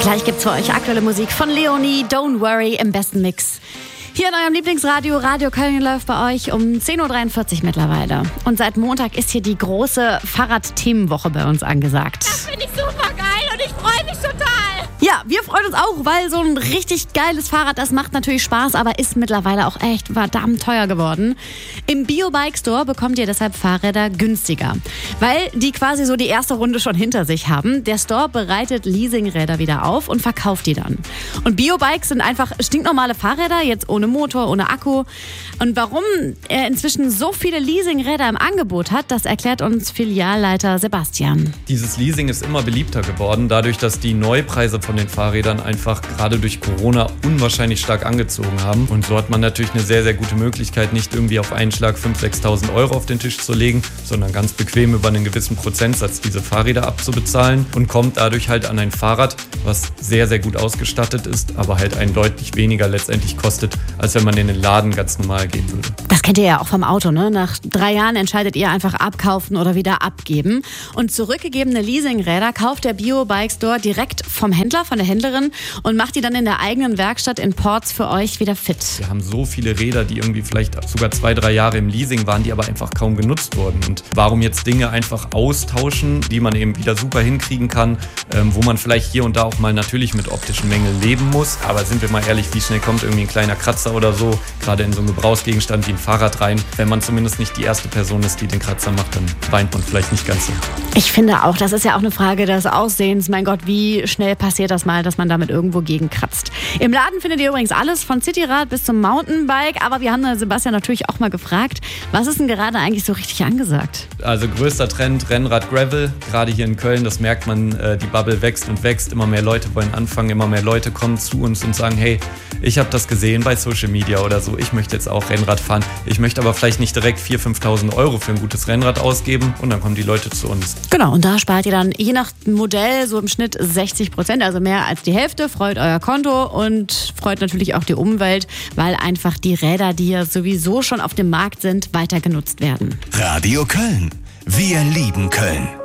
Gleich gibt's für euch aktuelle Musik von Leonie, Don't Worry im besten Mix. Hier in eurem Lieblingsradio, Radio Köln, läuft bei euch um 10.43 Uhr mittlerweile. Und seit Montag ist hier die große Fahrrad-Themenwoche bei uns angesagt. Das finde ich super geil und ich freue mich total. Ja, wir freuen uns auch, weil so ein richtig geiles Fahrrad, das macht natürlich Spaß, aber ist mittlerweile auch echt verdammt teuer geworden. Im Bio-Bike Store bekommt ihr deshalb Fahrräder günstiger, weil die quasi so die erste Runde schon hinter sich haben. Der Store bereitet Leasingräder wieder auf und verkauft die dann. Und Bio-Bikes sind einfach stinknormale Fahrräder, jetzt ohne Motor, ohne Akku. Und warum er inzwischen so viele Leasingräder im Angebot hat, das erklärt uns Filialleiter Sebastian. Dieses Leasing ist immer beliebter geworden, dadurch, dass die Neupreise von den Fahrrädern einfach gerade durch Corona unwahrscheinlich stark angezogen haben. Und so hat man natürlich eine sehr, sehr gute Möglichkeit, nicht irgendwie auf einen Schlag 5.000, 6.000 Euro auf den Tisch zu legen, sondern ganz bequem über einen gewissen Prozentsatz diese Fahrräder abzubezahlen und kommt dadurch halt an ein Fahrrad, was sehr, sehr gut ausgestattet ist, aber halt einen deutlich weniger letztendlich kostet, als wenn man in den Laden ganz normal gehen würde. Das kennt ihr ja auch vom Auto, ne? Nach 3 Jahren entscheidet ihr einfach abkaufen oder wieder abgeben. Und zurückgegebene Leasingräder kauft der Bio-Bike Store direkt vom Händler, von der Händlerin und macht die dann in der eigenen Werkstatt in Porz für euch wieder fit. Wir haben so viele Räder, die irgendwie vielleicht sogar 2, 3 Jahre im Leasing waren, die aber einfach kaum genutzt wurden. Und warum jetzt Dinge einfach austauschen, die man eben wieder super hinkriegen kann, wo man vielleicht hier und da auch mal natürlich mit optischen Mängeln leben muss. Aber sind wir mal ehrlich, wie schnell kommt irgendwie ein kleiner Kratzer oder so, gerade in so einen Gebrauchsgegenstand wie ein Fahrrad rein. Wenn man zumindest nicht die erste Person ist, die den Kratzer macht, dann weint man vielleicht nicht ganz so. Ich finde auch, das ist ja auch eine Frage des Aussehens. Mein Gott, wie schnell passiert das mal, dass man damit irgendwo gegen kratzt. Im Laden findet ihr übrigens alles, von Cityrad bis zum Mountainbike. Aber wir haben Sebastian natürlich auch mal gefragt, was ist denn gerade eigentlich so richtig angesagt? Also größter Trend, Rennrad Gravel, gerade hier in Köln, das merkt man, die Bubble wächst und wächst. Immer mehr Leute wollen anfangen, immer mehr Leute kommen zu uns und sagen, hey, ich habe das gesehen bei Social Media oder so, ich möchte jetzt auch Rennrad fahren. Ich möchte aber vielleicht nicht direkt 4.000, 5.000 Euro für ein gutes Rennrad ausgeben und dann kommen die Leute zu uns. Genau, und da spart ihr dann je nach Modell so im Schnitt 60%, also mehr als die Hälfte, freut euer Konto und freut natürlich auch die Umwelt, weil einfach die Räder, die ja sowieso schon auf dem Markt sind, weiter genutzt werden. Radio Köln. Wir lieben Köln.